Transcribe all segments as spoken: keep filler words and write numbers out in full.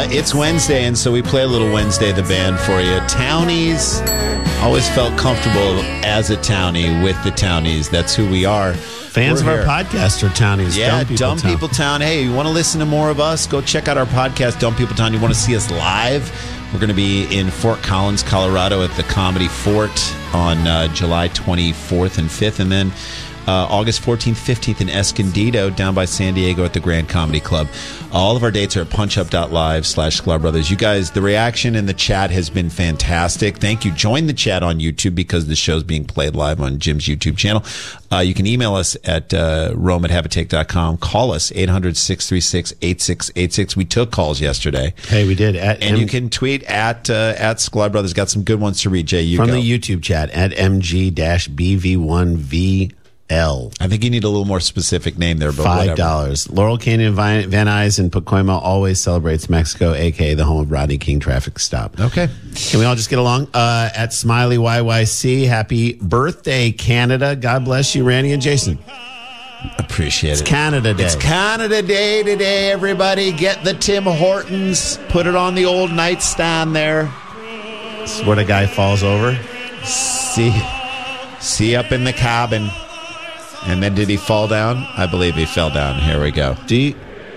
Uh, it's Wednesday, and so we play a little Wednesday the Band for you. Townies, always felt comfortable as a townie with the Townies. That's who we are. Fans We're of here. our podcast are Townies. Yeah, Dumb People, Dumb Town. People Town. Hey, you want to listen to more of us? Go check out our podcast, Dumb People Town. You want to see us live? We're going to be in Fort Collins, Colorado at the Comedy Fort on uh, July twenty-fourth and fifth, and then Uh, August fourteenth, fifteenth in Escondido down by San Diego at the Grand Comedy Club. All of our dates are at punchup.live slash Sklar Brothers. You guys, the reaction in the chat has been fantastic. Thank you. Join the chat on YouTube because the show's being played live on Jim's YouTube channel. Uh, you can email us at uh, rome at habitate dot com. Call us, eight hundred, six three six, eight six eight six. We took calls yesterday. Hey, we did. At And M- you can tweet at uh, at Sklar Brothers. Got some good ones to read, Jay. You From go. the YouTube chat at M G B V one V L. I think you need a little more specific name there, but Five whatever. dollars. Laurel Canyon Van Van Nuys in Pacoima always celebrates Mexico, aka the home of Rodney King traffic stop. Okay. Can we all just get along? Uh, at Smiley Y Y C, happy birthday, Canada. God bless you, Randy and Jason. Appreciate It's it. Canada Day. It's Canada Day today, everybody. Get the Tim Hortons. Put it on the old nightstand there. This is where the guy falls over. See, see up in the cabin. And then did he fall down? I believe he fell down. Here we go. Do you?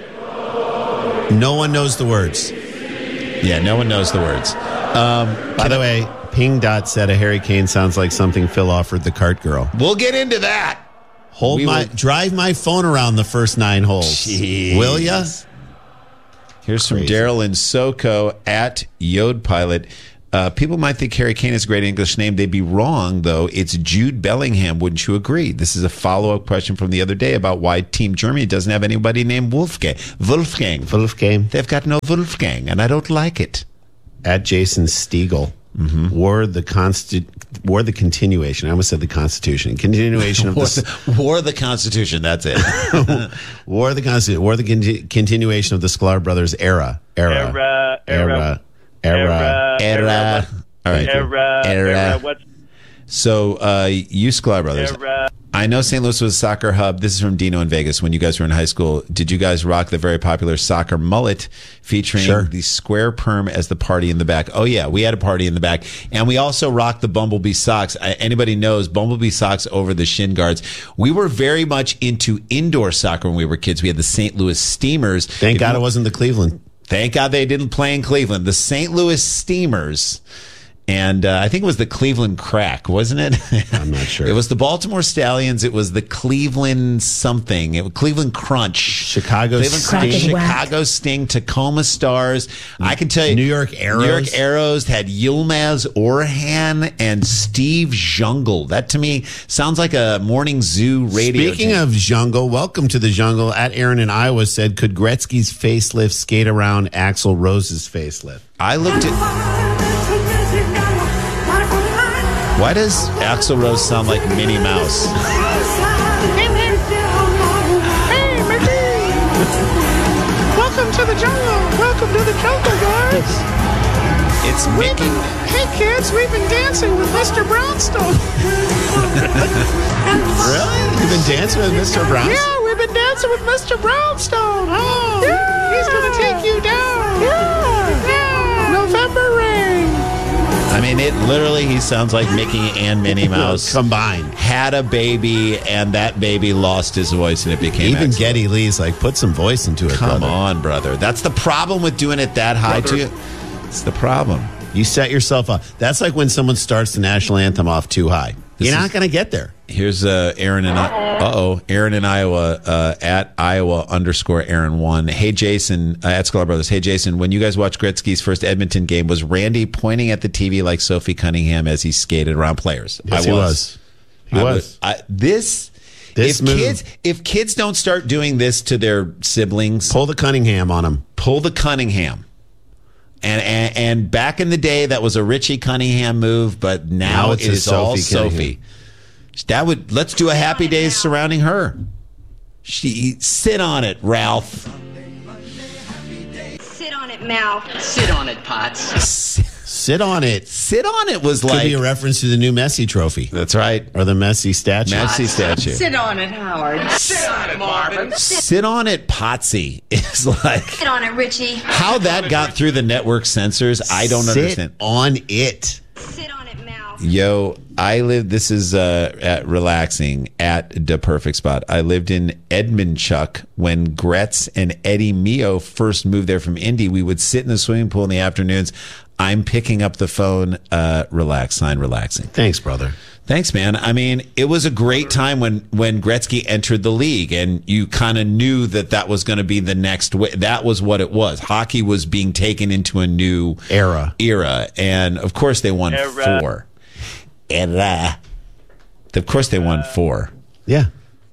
No one knows the words. Yeah, no one knows the words. Um, By the way, Ping Dot said a Harry Kane sounds like something Phil offered the cart girl. we'll get into that. Hold We my will- drive my phone around the first nine holes. Jeez. Will ya? Here's from Crazy. Daryl in SoCo at Yod Pilot. Uh, people might think Harry Kane is a great English name. They'd be wrong, though. It's Jude Bellingham. Wouldn't you agree? This is a follow-up question from the other day about why Team Germany doesn't have anybody named Wolfgang. Wolfgang. Wolfgang. They've got no Wolfgang, and I don't like it. At Jason Stiegel. Mm-hmm. Wore the consti- wore the continuation. I almost said the Constitution. Continuation of War the the, War the Constitution. That's it. wore the Constitution. Wore the con- continuation of the Sklar Brothers era. Era. Era, era, Era. era, Era. All right. era, Era. era, what's So, uh, you Sklar Brothers. era? I know Saint Louis was a soccer hub. This is from Dino in Vegas. When you guys were in high school, did you guys rock the very popular soccer mullet featuring Sure. the square perm as the party in the back? Oh, yeah. We had a party in the back. And we also rocked the Bumblebee socks. I, anybody knows Bumblebee socks over the shin guards. We were very much into indoor soccer when we were kids. We had the Saint Louis Steamers. Thank If God you- it wasn't the Cleveland. Thank God they didn't play in Cleveland. The Saint Louis Steamers. And uh, I think it was the Cleveland Crack, wasn't it? I'm not sure. It was the Baltimore Stallions. It was the Cleveland something. It was Cleveland Crunch. Chicago Cleveland Sting. Crunch, Crackin' Whack. Chicago Sting, Tacoma Stars. I can tell you. New York Arrows. New York Arrows had Yilmaz Orhan and Steve Jungle. That to me sounds like a morning zoo radio. Speaking jam. of jungle, welcome to the jungle. At Aaron in Iowa said, could Gretzky's facelift skate around Axl Rose's facelift? I looked at. Why does Axl Rose sound like Minnie Mouse? Hey, Mickey! Welcome to the jungle. Welcome to the jungle, guys. It's We've Mickey. been, hey, kids, we've been dancing with Mister Brownstone. Really? You've been dancing with Mister Brown? Yeah, we've been dancing with Mister Brownstone. Oh, yeah. He's going to take you down. Yeah. Yeah. November rain. I mean, it literally, he sounds like Mickey and Minnie Mouse Combined. had a baby, and that baby lost his voice, and it became Even Axl. Geddy Lee's like, put some voice into it, Come brother. on, brother. That's the problem with doing it that high, too. It's the problem. You set yourself up. That's like when someone starts the national anthem off too high. This You're is- not going to get there. Here's uh, Aaron in uh oh Aaron in Iowa uh, at Iowa underscore Aaron one. Hey Jason uh, at Sklar Brothers. Hey Jason, when you guys watched Gretzky's first Edmonton game, was Randy pointing at the T V like Sophie Cunningham as he skated around players? Yes, I he was. was. He I was. I, this. This if move- kids if kids don't start doing this to their siblings, Pull the Cunningham on him. pull the Cunningham. And, and and back in the day, that was a Richie Cunningham move, but now, Now it it's a is all Sophie Sophie. Cunningham. That would let's do a happy days surrounding her. She sit on it, Ralph. Sit on it, mouth. Sit on it, Potts. Sit Sit on it. Sit on it was Could like be a reference to the new Messi trophy. That's right. Or the Messi statue. Messi statue. Sit on it, Howard. Sit on it, Marvin. Sit on it, Potsy is like Sit on it, Richie. how that got through the network censors. I don't Sit understand. on it. Sit on it, Mouse. Yo, I live. This is uh, at relaxing at the perfect spot. I lived in Edmondchuck when Gretz and Eddie Mio first moved there from Indy. We would sit in the swimming pool in the afternoons. I'm picking up the phone. Uh, relax, sign relaxing. Thanks, brother. Thanks, man. I mean, it was a great time when when Gretzky entered the league, and you kind of knew that that was going to be the next way. That was what it was. Hockey was being taken into a new Era. Era, and of course they won Era. four. Era. Of course they won four, Yeah.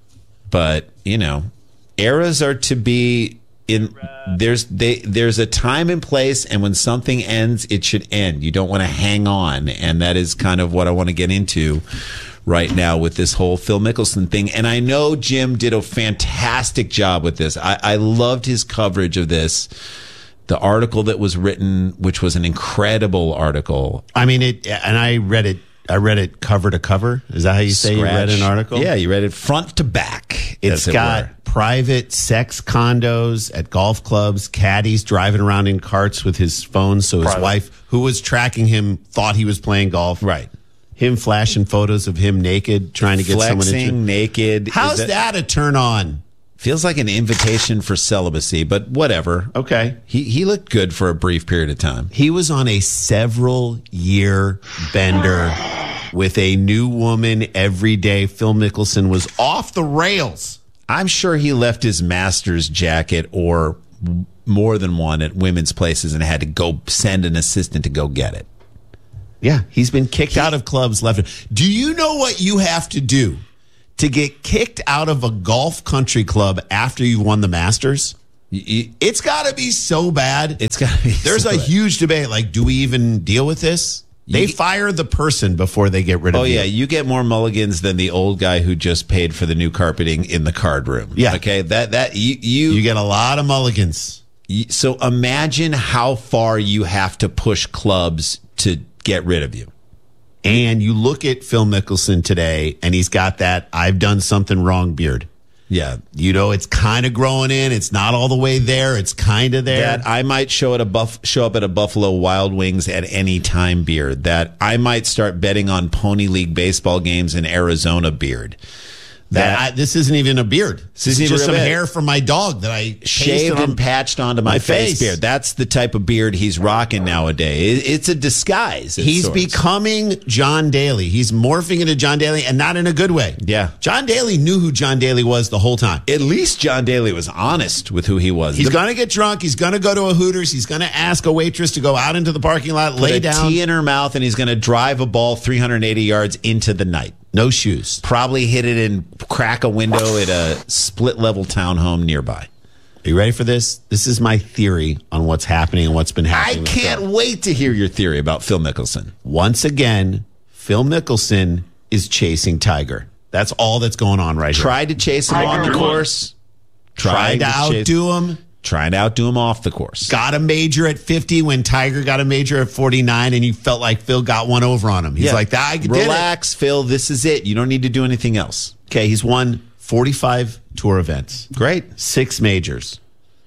but you know, eras are to be in. There's they there's a time and place, and when something ends, it should end. You don't want to hang on, and that is kind of what I want to get into right now with this whole Phil Mickelson thing. And I know Jim did a fantastic job with this. I, I loved his coverage of this. The article that was written, which was an incredible article. I mean, it, and I read it. I read it cover to cover. Is that how you say you read an article? Yeah, you read it front to back. It's as it got were. private sex condos at golf clubs, caddies driving around in carts with his phone. So his Private. wife, who was tracking him, thought he was playing golf. Right. Him flashing photos of him naked, trying to get someone Flexing, into. naked. How's Is that a turn on? Feels like an invitation for celibacy, but whatever. Okay. He he looked good for a brief period of time. He was on a several year bender with a new woman every day. Phil Mickelson was off the rails. I'm sure he left his master's jacket or more than one at women's places and had to go send an assistant to go get it. Yeah, he's been kicked out of clubs left. Do you know what you have to do to get kicked out of a golf country club after you won the Masters? You- you- It's got to be so bad. It's got to be. There's so a bad. huge debate. Like, do we even deal with this? They You- fire the person before they get rid of Oh you. yeah, you get more mulligans than the old guy who just paid for the new carpeting in the card room. Yeah. Okay. That that you you, You get a lot of mulligans. you so imagine how far you have to push clubs to get rid of you. And you look at Phil Mickelson today, and he's got that I've done something wrong beard. Yeah. You know, it's kind of growing in. It's not all the way there. It's kind of there. That I might show at a buff show up at a Buffalo Wild Wings at any time beard. That I might start betting on Pony League baseball games in Arizona beard. that I, this isn't even a beard. This is isn't just even some a beard. hair from my dog that I Shaved pasted on- and patched onto my, my face. face. beard. That's the type of beard he's rocking nowadays. It- It's a disguise. of He's sorts. becoming John Daly. He's morphing into John Daly, and not in a good way. Yeah. John Daly knew who John Daly was the whole time. At least John Daly was honest with who he was. He's The- going to get drunk. He's going to go to a Hooters. He's going to ask a waitress to go out into the parking lot, put lay a down. tea in her mouth, and he's going to drive a ball three hundred eighty yards into the night. No shoes. Probably hit it and crack a window at a split level townhome nearby. Are you ready for this? This is my theory on what's happening and what's been I happening. with can't Phil. wait to hear your theory about Phil Mickelson. Once again, Phil Mickelson is chasing Tiger. That's all that's going on right here. Tried to chase him on the course. Tried to chase- outdo him. Trying to outdo him off the course. Got a major at fifty when Tiger got a major at forty-nine, and you felt like Phil got one over on him. He's Yeah. like, I did it. Relax, Phil. This is it. You don't need to do anything else. Okay, he's won forty-five tour events, Great. six majors,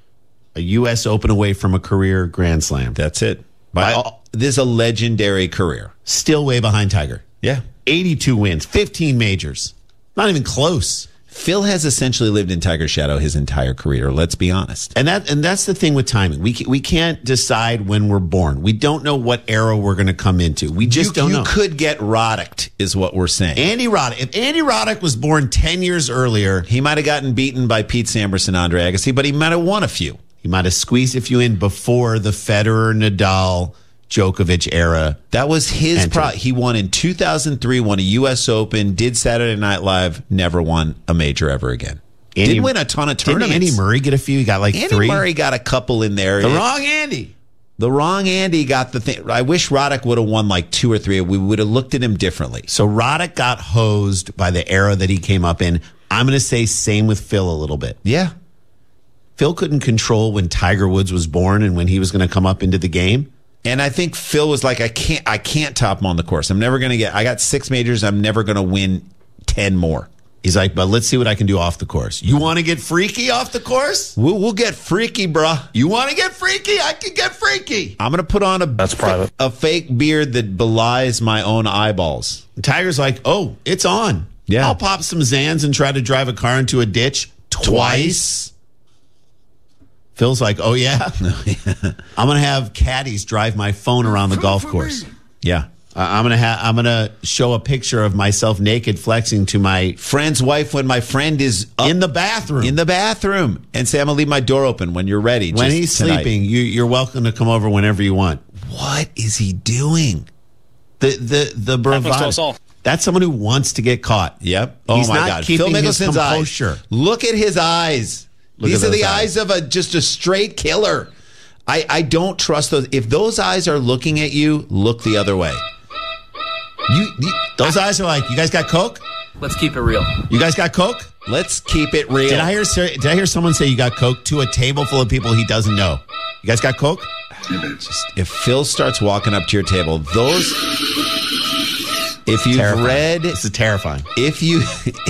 a U S Open away from a career Grand Slam. That's it. By By- all, this is a legendary career. Still way behind Tiger. Yeah. eighty-two wins, fifteen majors. Not even close. Phil has essentially lived in Tiger's shadow his entire career. Let's be honest. And that and that's the thing with timing. We ca- we can't decide when we're born. We don't know what era we're going to come into. We just you, don't you know. could get Roddicked, is what we're saying. Andy Roddick. If Andy Roddick was born ten years earlier, he might have gotten beaten by Pete Sampras and Andre Agassi, but he might have won a few. he might have squeezed a few in before the Federer, Nadal, Djokovic era. That was his Enter. pro. He won in two thousand three, won a U S Open, did Saturday Night Live, never won a major ever again. Andy- Didn't win a ton of Didn't tournaments. Andy Murray get a few? He got like Andy three. Murray got a couple in there. The It- wrong Andy. The wrong Andy got the thing. I wish Roddick would have won like two or three. We would have looked at him differently. So Roddick got hosed by the era that he came up in. I'm going to say same with Phil a little bit. Yeah. Phil couldn't control when Tiger Woods was born and when he was going to come up into the game. And I think Phil was like, I can't, I can't top him on the course. I'm never going to get, I got six majors. I'm never going to win ten more. He's like, but let's see what I can do off the course. You want to get freaky off the course? We'll, we'll get freaky, bruh. You want to get freaky? I can get freaky. I'm going to put on a, That's private. a fake beard that belies my own eyeballs. Tiger's like, oh, it's on. Yeah. I'll pop some Zans and try to drive a car into a ditch twice. twice. Phil's like, oh, yeah? I'm going to have caddies drive my phone around the golf course. Yeah. Uh, I'm gonna ha- I'm gonna show a picture of myself naked flexing to my friend's wife when my friend is in the bathroom. In the bathroom, and say I'm gonna leave my door open when you're ready. When just he's tonight. sleeping, you, you're welcome to come over whenever you want. What is he doing? The the the bravado. That's someone who wants to get caught. Yep. Oh he's my not God. keeping Phil his Mickelson's composure. eyes. Look at his eyes. Look These at are the eyes. eyes of a just a straight killer. I I don't trust those. If those eyes are looking at you, look the other way. You, you, those eyes are like, you guys got Coke? Let's keep it real. You guys got Coke? Let's keep it real. Did I hear? Did I hear someone say you got Coke to a table full of people he doesn't know? You guys got Coke? Just, if Phil starts walking up to your table, those. If you've terrifying. read, this is terrifying. If you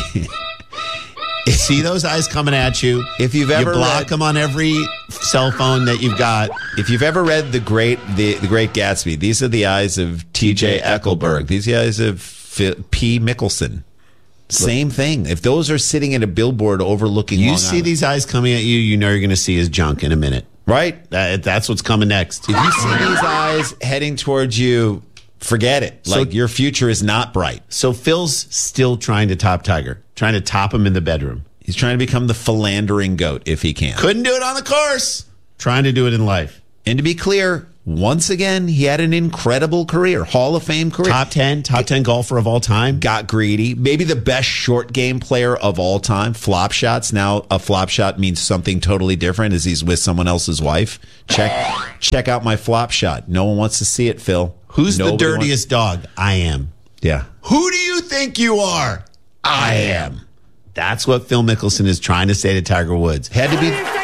see those eyes coming at you, if you've ever you block read, them on every cell phone that you've got. If you've ever read the great the, the Great Gatsby, these are the eyes of T J Eckleburg. These are the eyes of Phil, P. Mickelson. Same thing. If those are sitting at a billboard overlooking, you Long see Island, these eyes coming at you, you know you're going to see his junk in a minute, right? That, that's what's coming next. If you see these eyes heading towards you, forget it. So, like your future is not bright. So Phil's still trying to top Tiger, trying to top him in the bedroom. He's trying to become the philandering goat if he can. Couldn't do it on the course. Trying to do it in life. And to be clear, once again, he had an incredible career, Hall of Fame career. Top ten, top ten golfer of all time. Got greedy. Maybe the best short game player of all time. Flop shots. Now a flop shot means something totally different as he's with someone else's wife. Check check out my flop shot. No one wants to see it, Phil. Who's Nobody the dirtiest wants- dog? I am. Yeah. Who do you think you are? I am. That's what Phil Mickelson is trying to say to Tiger Woods. Had to be